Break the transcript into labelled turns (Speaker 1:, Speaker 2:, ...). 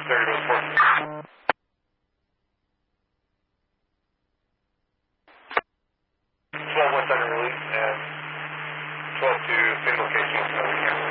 Speaker 1: 1230 to report. 12-1 second release and 12 to same location, over here.